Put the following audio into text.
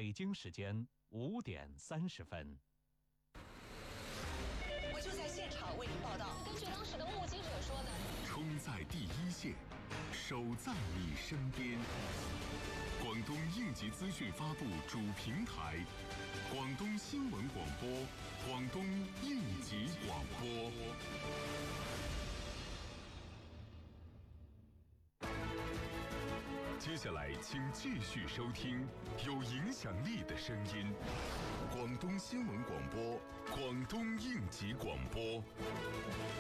北京时间5点30分。 我就在现场为您报道。 根据当时的目击者说呢， 冲在第一线，守在你身边。广东应急资讯发布主平台，广东新闻广播，广东应急广播。接下来，请继续收听有影响力的声音——广东新闻广播，广东应急广播。